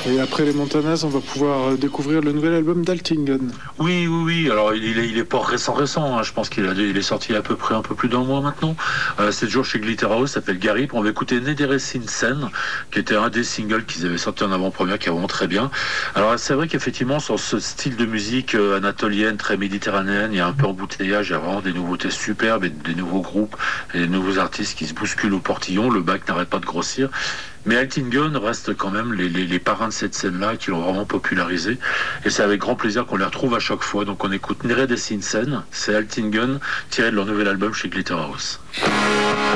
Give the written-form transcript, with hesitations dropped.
Et après les Montanas, on va pouvoir découvrir le nouvel album d'Altingen. Oui. Alors, il est pas récent. Hein. Je pense il est sorti à peu près un peu plus d'un mois maintenant. C'est toujours chez Glitterhouse, ça s'appelle Gary. On va écouter Nederesin Sen, qui était un des singles qu'ils avaient sorti en avant-première, qui est vraiment très bien. Alors, c'est vrai qu'effectivement, sur ce style de musique anatolienne, très méditerranéenne, il y a un peu embouteillage, il y a vraiment des nouveautés superbes et des nouveaux groupes et des nouveaux artistes qui se bousculent au portillon. Le bac n'arrête pas de grossir. Mais Altingen reste quand même les parrains de cette scène-là qui l'ont vraiment popularisé. Et c'est avec grand plaisir qu'on les retrouve à chaque fois. Donc on écoute Nere des Sinsen, c'est Altingen, tiré de leur nouvel album chez Glitterhouse.